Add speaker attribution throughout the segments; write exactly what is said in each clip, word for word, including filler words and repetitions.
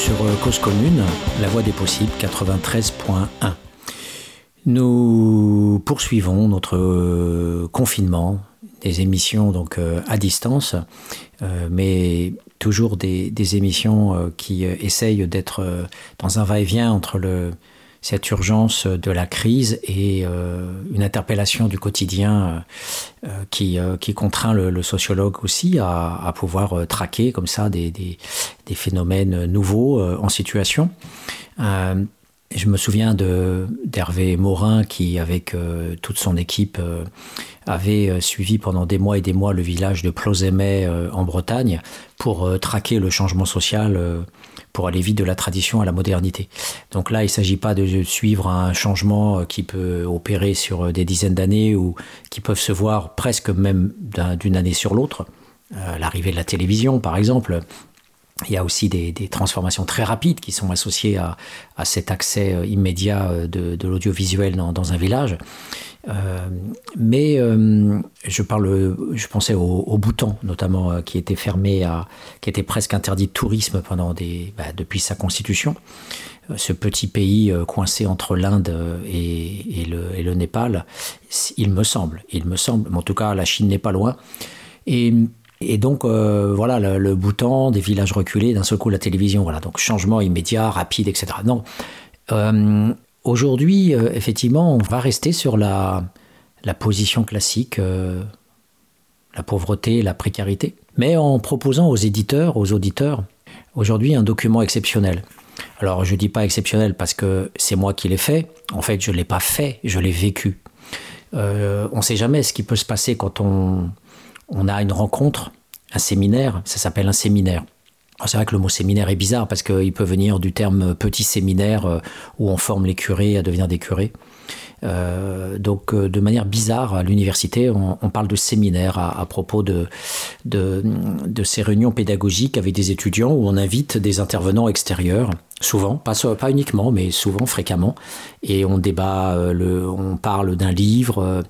Speaker 1: sur Cause Commune, la voie des possibles, quatre-vingt-treize point un. Nous poursuivons notre euh, confinement, des émissions donc euh, à distance, euh, mais toujours des, des émissions euh, qui euh, essayent d'être euh, dans un va-et-vient entre le, cette urgence de la crise et euh, une interpellation du quotidien euh, qui, euh, qui contraint le, le sociologue aussi à, à pouvoir euh, traquer comme ça des, des, des phénomènes nouveaux euh, en situation. Euh, Je me souviens de, d'Hervé Morin qui, avec euh, toute son équipe, euh, avait euh, suivi pendant des mois et des mois le village de Plosémé euh, en Bretagne pour euh, traquer le changement social, euh, pour aller vite de la tradition à la modernité. Donc là, il ne s'agit pas de suivre un changement qui peut opérer sur des dizaines d'années ou qui peuvent se voir presque même d'un, d'une année sur l'autre. Euh, l'arrivée de la télévision, par exemple. Il y a aussi des, des transformations très rapides qui sont associées à, à cet accès immédiat de, de l'audiovisuel dans, dans un village. Euh, mais euh, je parle, je pensais au, au Bhoutan notamment, euh, qui était fermé, à, qui était presque interdit de tourisme pendant des, bah, depuis sa constitution. Euh, ce petit pays euh, coincé entre l'Inde et, et, le, et le Népal, il me semble, il me semble, mais en tout cas la Chine n'est pas loin. Et Et donc, euh, voilà, le, le Bhoutan, des villages reculés, d'un seul coup, la télévision, voilà, donc changement immédiat, rapide, et cetera. Non, euh, aujourd'hui, euh, effectivement, on va rester sur la, la position classique, euh, la pauvreté, la précarité, mais en proposant aux éditeurs, aux auditeurs, aujourd'hui, un document exceptionnel. Alors, je ne dis pas exceptionnel parce que c'est moi qui l'ai fait. En fait, je ne l'ai pas fait, je l'ai vécu. Euh, on ne sait jamais ce qui peut se passer quand on... On a une rencontre, un séminaire, ça s'appelle un séminaire. Alors c'est vrai que le mot séminaire est bizarre parce qu'il peut venir du terme petit séminaire où on forme les curés à devenir des curés. Euh, donc de manière bizarre, à l'université, on, on parle de séminaire à, à propos de, de, de ces réunions pédagogiques avec des étudiants où on invite des intervenants extérieurs, souvent, pas, pas uniquement, mais souvent, fréquemment, et on débat, euh, le, on parle d'un livre,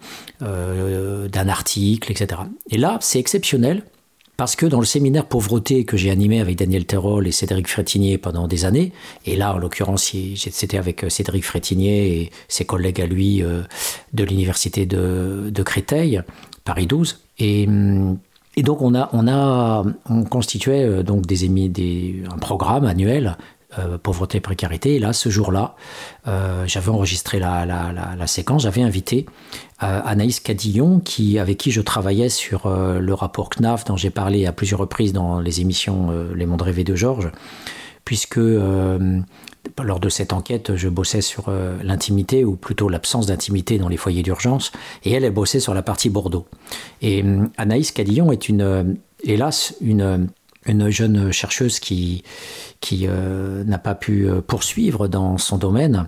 Speaker 1: euh, d'un article, et cetera. Et là, c'est exceptionnel. Parce que dans le séminaire pauvreté que j'ai animé avec Daniel Terol et Cédric Frétinier pendant des années, et là en l'occurrence c'était avec Cédric Frétinier et ses collègues à lui euh, de l'université de, de Créteil, Paris douze, et, et donc on a on a on constituait euh, donc des, des un programme annuel. Euh, pauvreté, précarité. Et là, ce jour-là, euh, j'avais enregistré la, la, la, la séquence. J'avais invité euh, Anaïs Cadillon, qui, avec qui je travaillais sur euh, le rapport C N A F, dont j'ai parlé à plusieurs reprises dans les émissions euh, Les Mondes Rêvés de Georges, puisque euh, lors de cette enquête, je bossais sur euh, l'intimité, ou plutôt l'absence d'intimité dans les foyers d'urgence, et elle, elle bossait sur la partie Bordeaux. Et euh, Anaïs Cadillon est une, euh, hélas, une... une jeune chercheuse qui, qui euh, n'a pas pu poursuivre dans son domaine.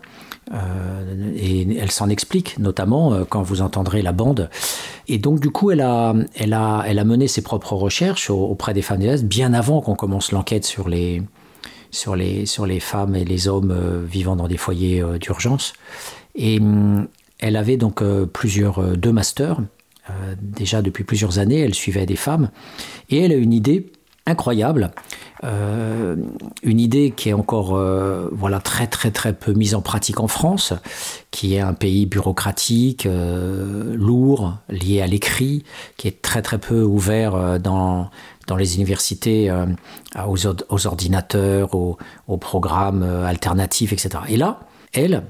Speaker 1: Euh, et elle s'en explique, notamment euh, quand vous entendrez la bande. Et donc, du coup, elle a, elle a, elle a mené ses propres recherches auprès des femmes délaissées, bien avant qu'on commence l'enquête sur les, sur, les, sur les femmes et les hommes euh, vivant dans des foyers euh, d'urgence. Et euh, elle avait donc euh, plusieurs, euh, deux masters. Euh, déjà, depuis plusieurs années, elle suivait des femmes. Et elle a une idée incroyable, euh, une idée qui est encore euh, voilà, très très très peu mise en pratique en France, qui est un pays bureaucratique, euh, lourd, lié à l'écrit, qui est très très peu ouvert euh, dans, dans les universités euh, aux, aux ordinateurs, aux, aux programmes euh, alternatifs, et cetera. Et là, elle,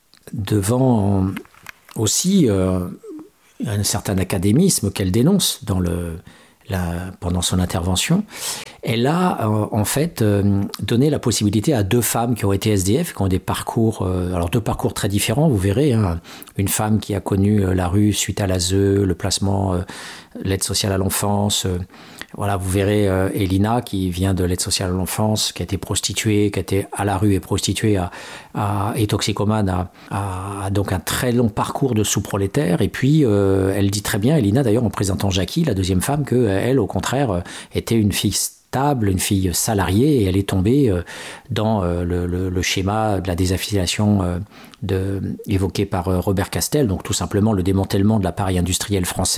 Speaker 1: devant aussi euh, un certain académisme qu'elle dénonce dans le La, pendant son intervention, elle a euh, en fait euh, donné la possibilité à deux femmes qui ont été S D F, qui ont des parcours, euh, alors deux parcours très différents, vous verrez, hein, une femme qui a connu euh, la rue suite à l'A S E, le placement, euh, l'aide sociale à l'enfance, euh, voilà, vous verrez euh, Elina qui vient de l'aide sociale à l'enfance, qui a été prostituée, qui a été à la rue et prostituée à, à, et toxicomane, à, à, à donc un très long parcours de sous-prolétaire. Et puis euh, elle dit très bien, Elina d'ailleurs en présentant Jackie, la deuxième femme, que elle au contraire était une fille stable, une fille salariée, et elle est tombée euh, dans euh, le, le, le schéma de la désaffiliation euh, de, évoqué par euh, Robert Castel, donc tout simplement le démantèlement de l'appareil industriel français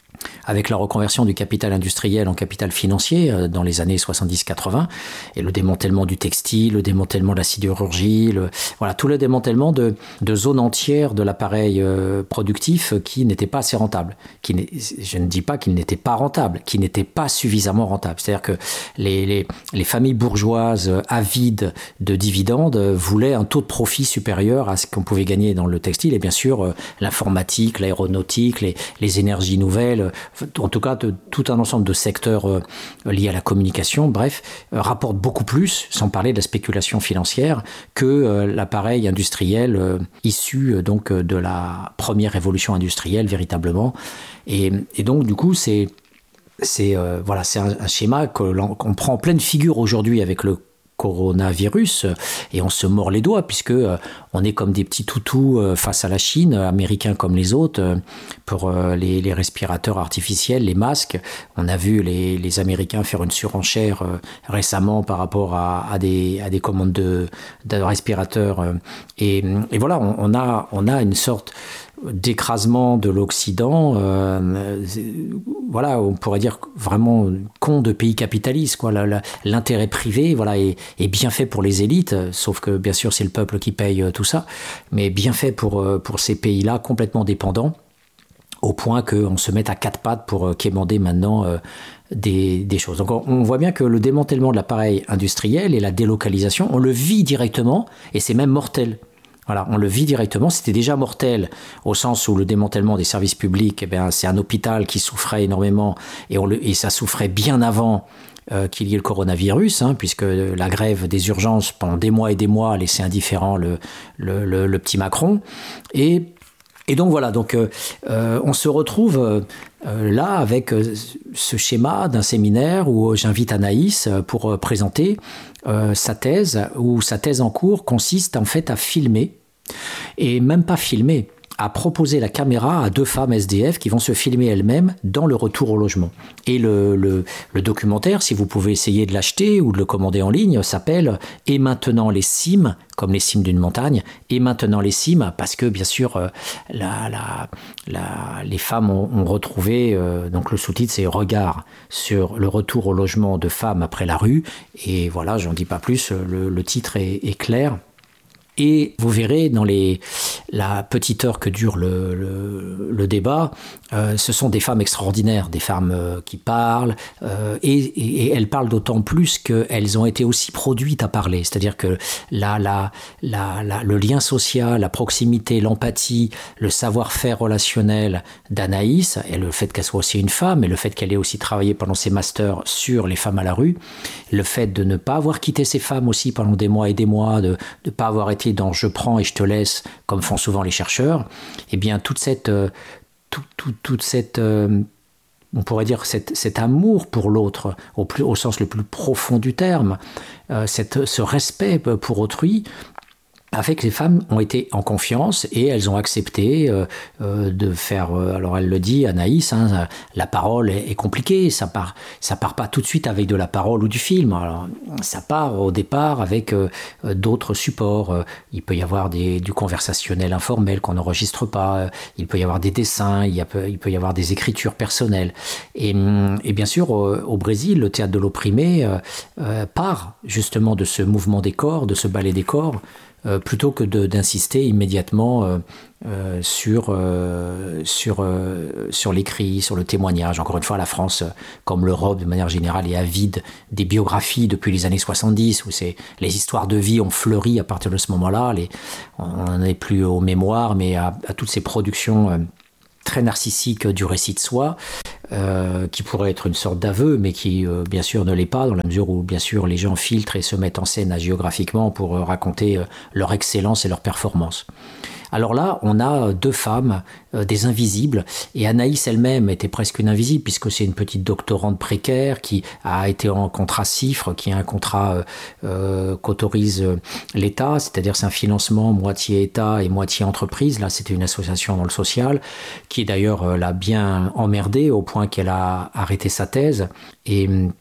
Speaker 1: avec la reconversion du capital industriel en capital financier euh, dans les années soixante-dix quatre-vingts, et le démantèlement du textile, le démantèlement de la sidérurgie, le, voilà, tout le démantèlement de, de zones entières de l'appareil euh, productif qui n'étaient pas assez rentables. Qui je ne dis pas qu'ils n'étaient pas rentables, qui n'étaient pas suffisamment rentables. C'est-à-dire que les, les, les familles bourgeoises avides de dividendes voulaient un taux de profit supérieur à ce qu'on pouvait gagner dans le textile, et bien sûr euh, l'informatique, l'aéronautique, les, les énergies nouvelles, en tout cas de, tout un ensemble de secteurs euh, liés à la communication, bref, euh, rapportent beaucoup plus, sans parler de la spéculation financière, que euh, l'appareil industriel euh, issu euh, donc de la première révolution industrielle véritablement. Et, et donc du coup c'est c'est euh, voilà, c'est un, un schéma que l'on, qu'on prend en pleine figure aujourd'hui avec le coronavirus, et on se mord les doigts puisque euh, on est comme des petits toutous euh, face à la Chine, américains comme les autres, euh, pour euh, les, les respirateurs artificiels, les masques. On a vu les, les Américains faire une surenchère euh, récemment par rapport à, à, des, à des commandes de, de respirateurs, euh, et, et voilà, on, on a on a une sorte d'écrasement de l'Occident, euh, voilà, on pourrait dire vraiment con de pays capitaliste, quoi. La, la, l'intérêt privé, voilà, est, est bien fait pour les élites, sauf que bien sûr c'est le peuple qui paye tout ça, mais bien fait pour, pour ces pays-là complètement dépendants, au point qu'on se mette à quatre pattes pour quémander maintenant euh, des, des choses. Donc on, on voit bien que le démantèlement de l'appareil industriel et la délocalisation, on le vit directement, et c'est même mortel. Voilà, on le vit directement. C'était déjà mortel au sens où le démantèlement des services publics, eh bien, c'est un hôpital qui souffrait énormément, et, on le, et ça souffrait bien avant euh, qu'il y ait le coronavirus, hein, puisque la grève des urgences pendant des mois et des mois a laissé indifférent le, le, le, le petit Macron. Et, et donc voilà, donc, euh, euh, on se retrouve euh, là avec euh, ce schéma d'un séminaire où j'invite Anaïs pour euh, présenter euh, sa thèse, où sa thèse en cours consiste en fait à filmer, et même pas filmer, à proposer la caméra à deux femmes S D F qui vont se filmer elles-mêmes dans le retour au logement. Et le, le, le documentaire, si vous pouvez essayer de l'acheter ou de le commander en ligne, s'appelle « Et maintenant les cimes », comme les cimes d'une montagne, « Et maintenant les cimes », parce que bien sûr, la, la, la, les femmes ont, ont retrouvé, euh, donc le sous-titre c'est « Regard sur le retour au logement de femmes après la rue », et voilà, j'en dis pas plus, le, le titre est, est clair. Et vous verrez dans les, la petite heure que dure le, le, le débat, euh, ce sont des femmes extraordinaires, des femmes euh, qui parlent, euh, et, et, et elles parlent d'autant plus qu'elles ont été aussi produites à parler. C'est-à-dire que la, la, la, la, le lien social, la proximité, l'empathie, le savoir-faire relationnel d'Anaïs, et le fait qu'elle soit aussi une femme, et le fait qu'elle ait aussi travaillé pendant ses masters sur les femmes à la rue, le fait de ne pas avoir quitté ces femmes aussi pendant des mois et des mois, de ne pas avoir été dans « je prends et je te laisse », comme font souvent les chercheurs, eh bien, toute cette, euh, tout, tout, toute cette euh, on pourrait dire cette, cet amour pour l'autre, au, plus, au sens le plus profond du terme, euh, cette, ce respect pour autrui, a fait que les femmes ont été en confiance et elles ont accepté euh, euh, de faire, euh, alors elle le dit, Anaïs, hein, la parole est, est compliquée, ça part, ça part pas tout de suite avec de la parole ou du film, alors ça part au départ avec euh, d'autres supports, euh, il peut y avoir des, du conversationnel informel qu'on n'enregistre pas, euh, il peut y avoir des dessins, il, y a, il peut y avoir des écritures personnelles, et, et bien sûr au, au Brésil, le théâtre de l'opprimé euh, euh, part justement de ce mouvement des corps, de ce ballet des corps, Euh, plutôt que de, d'insister immédiatement euh, euh, sur, euh, sur, euh, sur l'écrit, sur le témoignage. Encore une fois, la France, euh, comme l'Europe de manière générale, est avide des biographies depuis les années soixante-dix, où c'est, les histoires de vie ont fleuri à partir de ce moment-là. Les, on n'est plus aux mémoires, mais à, à toutes ces productions euh, très narcissiques du récit de soi, Euh, qui pourrait être une sorte d'aveu, mais qui euh, bien sûr ne l'est pas, dans la mesure où bien sûr les gens filtrent et se mettent en scène hagiographiquement pour euh, raconter euh, leur excellence et leur performance. Alors là, on a deux femmes, euh, des invisibles, et Anaïs elle-même était presque une invisible, puisque c'est une petite doctorante précaire qui a été en contrat CIFRE, qui est un contrat euh, euh, qu'autorise euh, l'État, c'est-à-dire c'est un financement moitié État et moitié entreprise. Là, c'était une association dans le social, qui d'ailleurs euh, l'a bien emmerdée au point qu'elle a arrêté sa thèse, et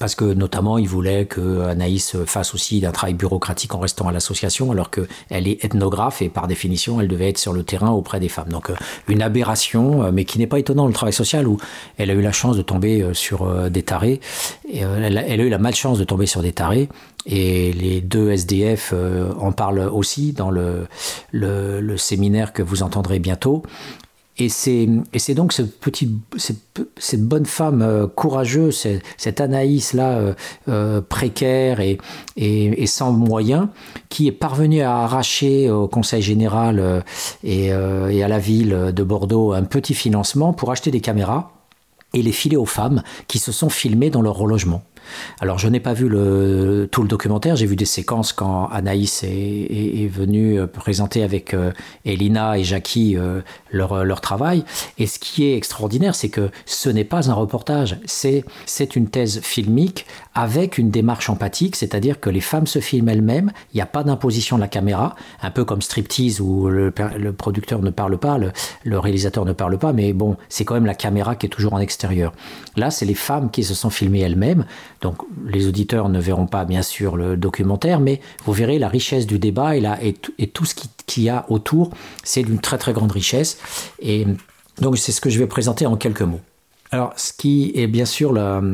Speaker 1: parce que notamment il voulait que Anaïs fasse aussi un travail bureaucratique en restant à l'association, alors qu'elle est ethnographe et par définition elle devait être sur le terrain auprès des femmes. Donc une aberration, mais qui n'est pas étonnant, le travail social, où elle a eu la chance de tomber sur des tarés, et elle, a, elle a eu la malchance de tomber sur des tarés, et les deux S D F en parlent aussi dans le, le, le séminaire que vous entendrez bientôt. Et c'est, et c'est donc ce petit, cette, cette bonne femme euh, courageuse, cette, cette Anaïs-là, euh, euh, précaire et, et, et sans moyens, qui est parvenue à arracher au Conseil général euh, et, euh, et à la ville de Bordeaux un petit financement pour acheter des caméras et les filer aux femmes qui se sont filmées dans leur relogement. Alors, je n'ai pas vu le, tout le documentaire, j'ai vu des séquences quand Anaïs est, est, est venue présenter avec euh, Elina et Jackie euh, leur, leur travail. Et ce qui est extraordinaire, c'est que ce n'est pas un reportage, c'est, c'est une thèse filmique avec une démarche empathique, c'est-à-dire que les femmes se filment elles-mêmes, il n'y a pas d'imposition de la caméra, un peu comme Striptease où le, le producteur ne parle pas, le, le réalisateur ne parle pas, mais bon, c'est quand même la caméra qui est toujours en extérieur. Là, c'est les femmes qui se sont filmées elles-mêmes. Donc, les auditeurs ne verront pas, bien sûr, le documentaire, mais vous verrez la richesse du débat et, la, et, et tout ce qu'il y a autour, c'est d'une très, très grande richesse. Et donc, c'est ce que je vais présenter en quelques mots. Alors, ce qui est bien sûr la,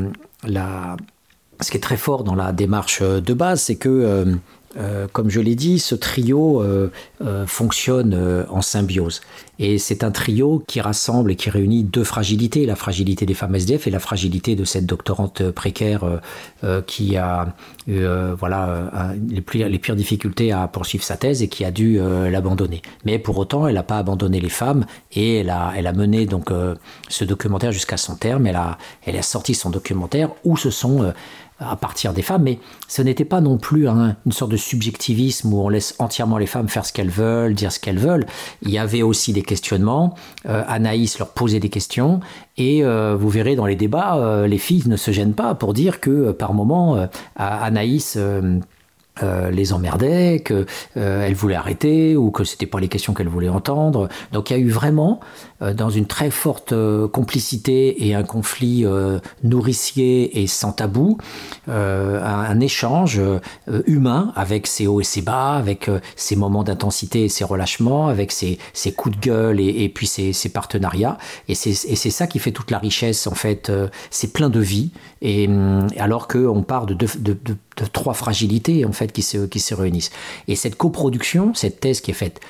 Speaker 1: la, ce qui est très fort dans la démarche de base, c'est que, euh, euh, comme je l'ai dit, ce trio euh, euh, fonctionne euh, en symbiose. Et c'est un trio qui rassemble et qui réunit deux fragilités, la fragilité des femmes S D F et la fragilité de cette doctorante précaire euh, euh, qui a eu euh, voilà, euh, les, plus, les pires difficultés à poursuivre sa thèse et qui a dû euh, l'abandonner. Mais pour autant, elle n'a pas abandonné les femmes et elle a, elle a mené donc, euh, ce documentaire jusqu'à son terme. Elle a, elle a sorti son documentaire où ce sont... Euh, à partir des femmes, mais ce n'était pas non plus hein, une sorte de subjectivisme où on laisse entièrement les femmes faire ce qu'elles veulent, dire ce qu'elles veulent. Il y avait aussi des questionnements, euh, Anaïs leur posait des questions, et euh, vous verrez dans les débats, euh, les filles ne se gênent pas pour dire que euh, par moment, euh, Anaïs... Euh, Euh, les emmerdait, qu'elle euh, voulait arrêter ou que c'était pas les questions qu'elle voulait entendre. Donc il y a eu vraiment, euh, dans une très forte euh, complicité et un conflit euh, nourricier et sans tabou, euh, un, un échange euh, humain avec ses hauts et ses bas, avec euh, ses moments d'intensité et ses relâchements, avec ses, ses coups de gueule et, et puis ses, ses partenariats. Et c'est, et c'est ça qui fait toute la richesse, en fait. Euh, c'est plein de vie. Et alors qu'on part de, de, de, de, de trois fragilités, en fait, qui se, qui se réunissent. Et cette coproduction, cette thèse qui est faite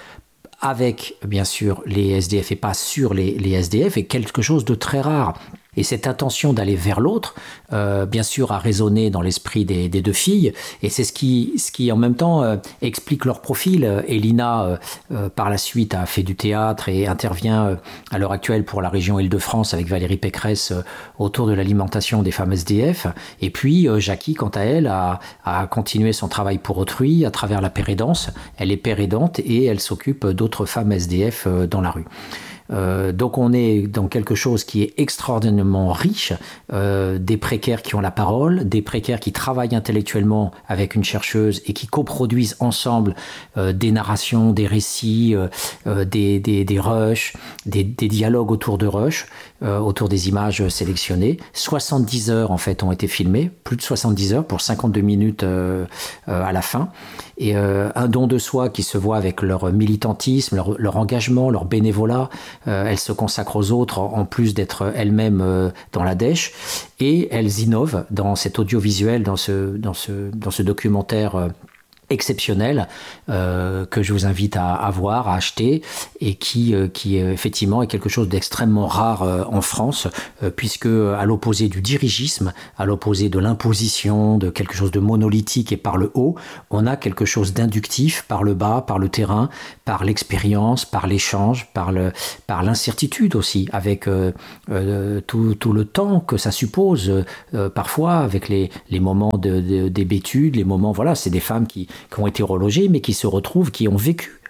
Speaker 1: avec, bien sûr, les S D F et pas sur les, les S D F, est quelque chose de très rare. Et cette intention d'aller vers l'autre, euh, bien sûr, a résonné dans l'esprit des, des deux filles. Et c'est ce qui, ce qui en même temps, euh, explique leur profil. Elina, euh, euh, par la suite, a fait du théâtre et intervient euh, à l'heure actuelle pour la région Île-de-France avec Valérie Pécresse euh, autour de l'alimentation des femmes S D F. Et puis, euh, Jackie, quant à elle, a, a continué son travail pour autrui à travers la pérédance. Elle est pérédante et elle s'occupe d'autres femmes S D F euh, dans la rue. Euh, donc on est dans quelque chose qui est extraordinairement riche, euh, des précaires qui ont la parole, des précaires qui travaillent intellectuellement avec une chercheuse et qui coproduisent ensemble euh, des narrations, des récits, euh, euh, des, des, des rushs, des, des dialogues autour de rushs, euh, autour des images sélectionnées. soixante-dix heures en fait ont été filmées, plus de soixante-dix heures pour cinquante-deux minutes euh, euh, à la fin. Et euh, un don de soi qui se voit avec leur militantisme, leur, leur engagement, leur bénévolat. Euh, elles se consacrent aux autres en plus d'être elles-mêmes euh, dans la dèche. Et elles innovent dans cet audiovisuel, dans ce, dans ce, dans ce documentaire euh, exceptionnel euh, que je vous invite à, à voir, à acheter et qui, euh, qui euh, effectivement est quelque chose d'extrêmement rare euh, en France euh, puisque à l'opposé du dirigisme, à l'opposé de l'imposition, de quelque chose de monolithique et par le haut, on a quelque chose d'inductif par le bas, par le terrain, par l'expérience, par l'échange, par, le, par l'incertitude aussi, avec euh, euh, tout, tout le temps que ça suppose euh, parfois, avec les, les moments de, de, d'hébétude, les moments, voilà, c'est des femmes qui qui ont été relogées, mais qui se retrouvent, qui ont vécu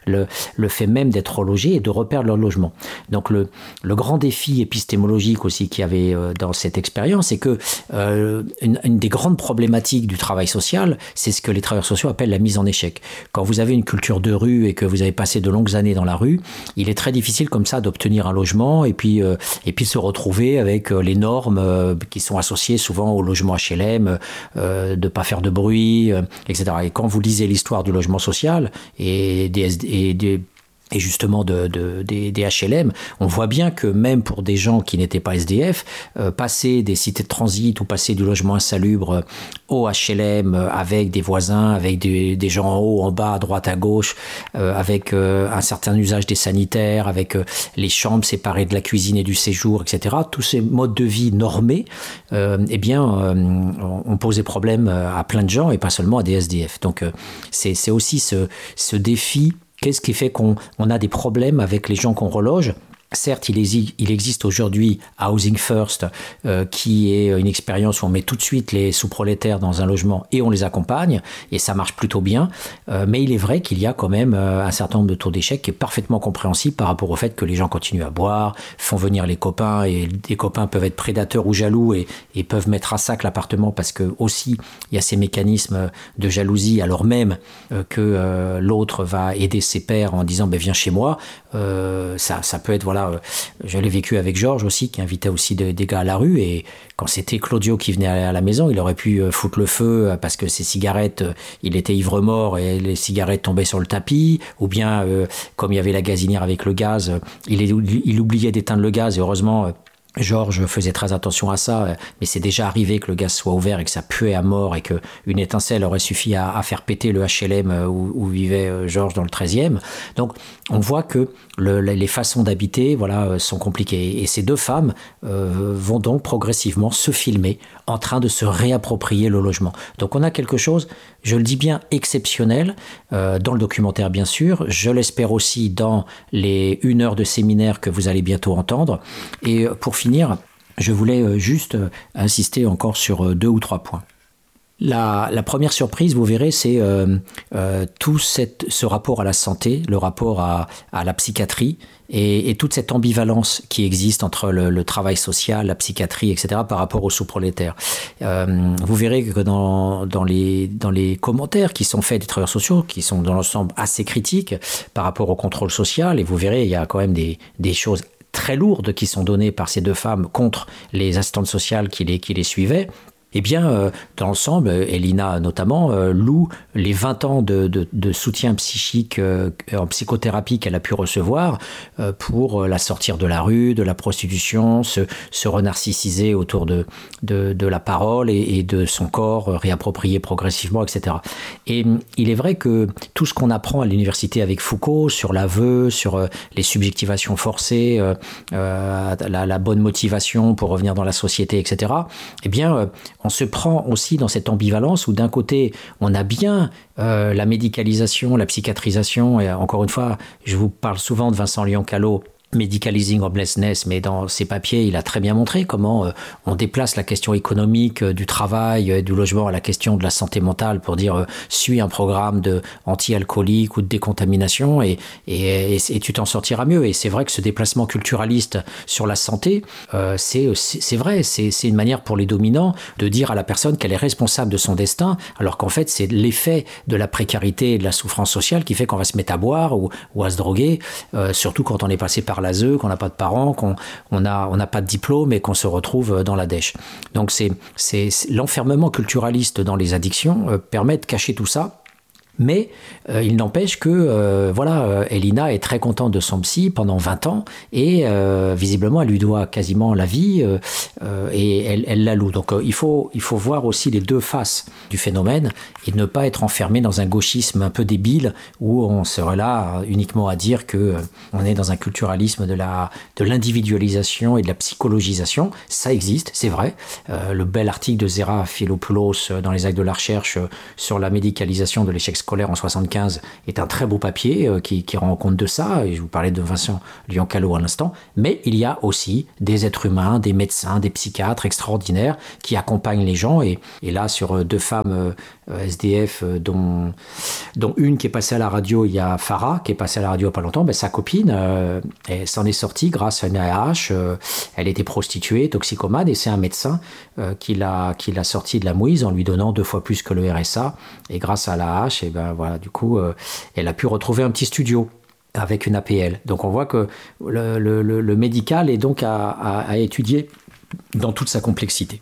Speaker 1: le, le fait même d'être relogés et de reperdre leur logement. Donc le, le grand défi épistémologique aussi qu'il y avait euh, dans cette expérience, c'est que euh, une, une des grandes problématiques du travail social, c'est ce que les travailleurs sociaux appellent la mise en échec. Quand vous avez une culture de rue et que vous avez passé de longues années dans la rue, il est très difficile comme ça d'obtenir un logement et puis, euh, et puis se retrouver avec euh, les normes euh, qui sont associées souvent au logement H L M, euh, de ne pas faire de bruit, euh, et cetera. Et quand vous lisez l'histoire du logement social et des, et des et justement de, de, des, des H L M, on voit bien que même pour des gens qui n'étaient pas S D F, euh, passer des cités de transit ou passer du logement insalubre au H L M avec des voisins, avec des, des gens en haut, en bas, à droite, à gauche, euh, avec euh, un certain usage des sanitaires, avec euh, les chambres séparées de la cuisine et du séjour, et cetera. Tous ces modes de vie normés, euh, eh bien, euh, ont posé problème à plein de gens et pas seulement à des S D F. Donc, euh, c'est, c'est aussi ce, ce défi. Qu'est-ce qui fait qu'on on a des problèmes avec les gens qu'on reloge ? Certes, il, exi- il existe aujourd'hui Housing First, euh, qui est une expérience où on met tout de suite les sous-prolétaires dans un logement et on les accompagne, et ça marche plutôt bien. Euh, mais il est vrai qu'il y a quand même euh, un certain nombre de taux d'échec qui est parfaitement compréhensible par rapport au fait que les gens continuent à boire, font venir les copains, et les copains peuvent être prédateurs ou jaloux et, et peuvent mettre à sac l'appartement parce que aussi il y a ces mécanismes de jalousie alors même euh, que euh, l'autre va aider ses pairs en disant ben, « viens chez moi euh, ». Ça, ça peut être voilà. Je l'ai vécu avec Georges aussi, qui invitait aussi des, des gars à la rue, et quand c'était Claudio qui venait à la maison, il aurait pu foutre le feu parce que ses cigarettes, il était ivre-mort et les cigarettes tombaient sur le tapis, ou bien euh, comme il y avait la gazinière avec le gaz, il, il oubliait d'éteindre le gaz, et heureusement Georges faisait très attention à ça, mais c'est déjà arrivé que le gaz soit ouvert et que ça puait à mort et qu'une étincelle aurait suffi à, à faire péter le H L M où, où vivait Georges dans le treizième. Donc on voit que le, les façons d'habiter voilà, sont compliquées. Et ces deux femmes euh, vont donc progressivement se filmer en train de se réapproprier le logement. Donc on a quelque chose, je le dis bien, exceptionnel euh, dans le documentaire bien sûr. Je l'espère aussi dans les une heure de séminaire que vous allez bientôt entendre. Et pour finir, je voulais juste insister encore sur deux ou trois points. La, la première surprise, vous verrez, c'est euh, euh, tout cette, ce rapport à la santé, le rapport à, à la psychiatrie et, et toute cette ambivalence qui existe entre le, le travail social, la psychiatrie, et cetera par rapport aux sous-prolétaires. Euh, vous verrez que dans, dans, les, dans les commentaires qui sont faits des travailleurs sociaux, qui sont dans l'ensemble assez critiques par rapport au contrôle social, et vous verrez, il y a quand même des, des choses très lourdes qui sont données par ces deux femmes contre les assistantes sociales qui les, qui les suivaient. Eh bien, euh, dans l'ensemble, Elina notamment euh, loue les vingt ans de, de, de soutien psychique euh, en psychothérapie qu'elle a pu recevoir euh, pour la sortir de la rue, de la prostitution, se, se renarcissiser autour de, de, de la parole et, et de son corps, euh, réapproprier progressivement, et cetera. Et il est vrai que tout ce qu'on apprend à l'université avec Foucault sur l'aveu, sur euh, les subjectivations forcées, euh, euh, la, la bonne motivation pour revenir dans la société, et cetera, eh bien, euh, on se prend aussi dans cette ambivalence où d'un côté, on a bien euh, la médicalisation, la psychiatrisation, et encore une fois, je vous parle souvent de Vincent Lyon-Callot, Medicalizing Homelessness, mais dans ses papiers, il a très bien montré comment euh, on déplace la question économique euh, du travail, euh, du logement à la question de la santé mentale pour dire euh, suis un programme de anti-alcoolique ou de décontamination et, et, et, et tu t'en sortiras mieux. Et c'est vrai que ce déplacement culturaliste sur la santé, euh, c'est, c'est, c'est vrai, c'est, c'est une manière pour les dominants de dire à la personne qu'elle est responsable de son destin, alors qu'en fait, c'est l'effet de la précarité et de la souffrance sociale qui fait qu'on va se mettre à boire ou, ou à se droguer, euh, surtout quand on est passé par l'A S E, qu'on n'a pas de parents, qu'on on a, on n'a pas de diplôme et qu'on se retrouve dans la dèche. Donc c'est, c'est, c'est l'enfermement culturaliste dans les addictions euh, permet de cacher tout ça. Mais euh, il n'empêche que euh, voilà, euh, Elina est très contente de son psy pendant vingt ans et euh, visiblement elle lui doit quasiment la vie euh, euh, et elle, elle la loue. Donc euh, il faut, il faut voir aussi les deux faces du phénomène et ne pas être enfermé dans un gauchisme un peu débile où on serait là uniquement à dire que euh, on est dans un culturalisme de, la, de l'individualisation et de la psychologisation. Ça existe, c'est vrai. Euh, le bel article de Zera Philopoulos dans les actes de la recherche euh, sur la médicalisation de l'échec scolaire scolaire en soixante-quinze est un très beau papier euh, qui, qui rend compte de ça, et je vous parlais de Vincent Lyon-Callot à l'instant, mais il y a aussi des êtres humains, des médecins, des psychiatres extraordinaires qui accompagnent les gens, et, et là sur deux femmes euh, S D F, euh, dont, dont une qui est passée à la radio, il y a Farah qui est passée à la radio il n'y a pas longtemps, ben, sa copine, euh, elle s'en est sortie grâce à une A H, euh, elle était prostituée, toxicomane, et c'est un médecin euh, qui, l'a, qui l'a sortie de la mouise en lui donnant deux fois plus que le R S A, et grâce à la H, et ben voilà, du coup, euh, elle a pu retrouver un petit studio avec une A P L. Donc on voit que le, le, le médical est donc à, à, à étudier dans toute sa complexité.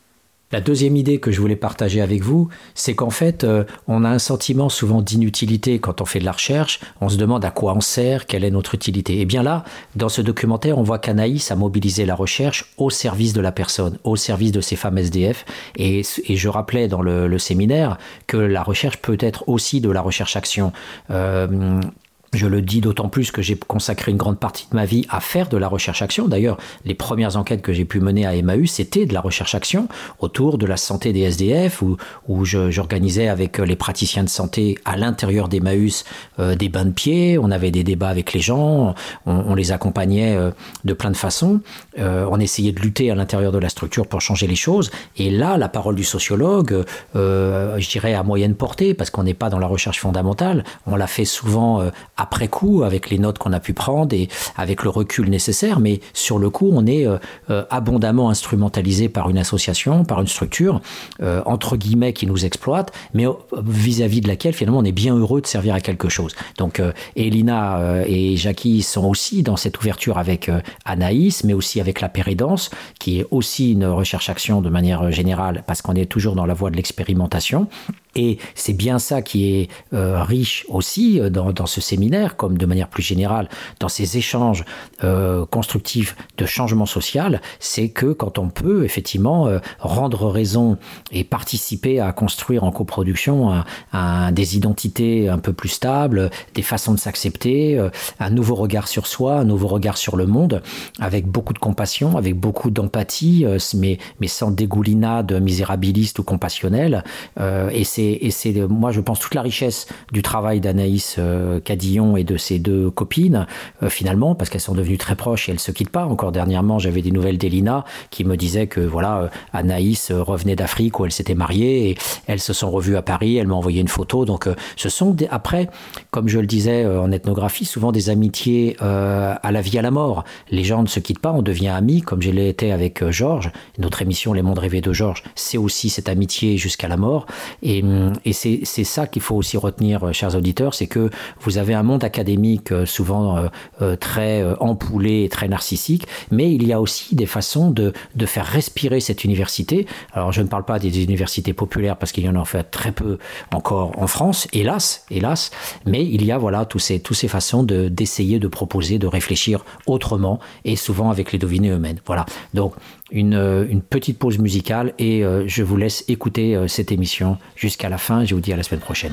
Speaker 1: La deuxième idée que je voulais partager avec vous, c'est qu'en fait, euh, on a un sentiment souvent d'inutilité quand on fait de la recherche. On se demande à quoi on sert, quelle est notre utilité. Et bien là, dans ce documentaire, on voit qu'Anaïs a mobilisé la recherche au service de la personne, au service de ces femmes S D F. Et, et je rappelais dans le, le séminaire que la recherche peut être aussi de la recherche-action. Euh, Je le dis d'autant plus que j'ai consacré une grande partie de ma vie à faire de la recherche-action. D'ailleurs, les premières enquêtes que j'ai pu mener à Emmaüs, c'était de la recherche-action autour de la santé des S D F, où, où je, j'organisais avec les praticiens de santé à l'intérieur d'Emmaüs euh, des bains de pied. On avait des débats avec les gens, on, on les accompagnait euh, de plein de façons. Euh, on essayait de lutter à l'intérieur de la structure pour changer les choses. Et là, la parole du sociologue, euh, je dirais à moyenne portée, parce qu'on n'est pas dans la recherche fondamentale, on l'a fait souvent euh, après coup, avec les notes qu'on a pu prendre et avec le recul nécessaire, mais sur le coup, on est euh, euh, abondamment instrumentalisé par une association, par une structure, euh, entre guillemets, qui nous exploite, mais euh, vis-à-vis de laquelle, finalement, on est bien heureux de servir à quelque chose. Donc, euh, Elina euh, et Jackie sont aussi dans cette ouverture avec euh, Anaïs, mais aussi avec la péridance, qui est aussi une recherche-action de manière générale, parce qu'on est toujours dans la voie de l'expérimentation. Et c'est bien ça qui est euh, riche aussi euh, dans, dans ce séminaire, comme de manière plus générale, dans ces échanges euh, constructifs de changement social, c'est que quand on peut effectivement euh, rendre raison et participer à construire en coproduction un, un, des identités un peu plus stables, des façons de s'accepter, euh, un nouveau regard sur soi, un nouveau regard sur le monde, avec beaucoup de compassion, avec beaucoup d'empathie, euh, mais, mais sans dégoulinade misérabiliste ou compassionnelle. Euh, et c'est Et c'est, moi, je pense, toute la richesse du travail d'Anaïs euh, Cadillon et de ses deux copines, euh, finalement, parce qu'elles sont devenues très proches et elles ne se quittent pas. Encore dernièrement, j'avais des nouvelles d'Elina qui me disait que voilà, euh, Anaïs euh, revenait d'Afrique où elle s'était mariée et elles se sont revues à Paris. Elle m'a envoyé une photo. Donc, euh, ce sont des, après, comme je le disais euh, en ethnographie, souvent des amitiés euh, à la vie, à la mort. Les gens ne se quittent pas, on devient amis, comme je l'ai été avec euh, Georges. Notre émission Les Mondes Rêvés de Georges, c'est aussi cette amitié jusqu'à la mort. Et Et c'est, c'est ça qu'il faut aussi retenir, chers auditeurs, c'est que vous avez un monde académique souvent euh, très ampoulé et très narcissique, mais il y a aussi des façons de, de faire respirer cette université. Alors je ne parle pas des universités populaires parce qu'il y en a en fait très peu encore en France, hélas, hélas, mais il y a voilà tous ces, tous ces façons de, d'essayer de proposer, de réfléchir autrement et souvent avec les devinées eux-mêmes. Voilà, donc Une, une petite pause musicale et euh, je vous laisse écouter euh, cette émission jusqu'à la fin. Je vous dis à la semaine prochaine.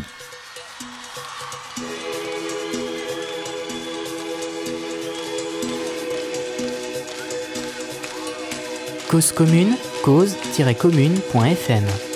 Speaker 2: Cause commune, cause tiret commune point f m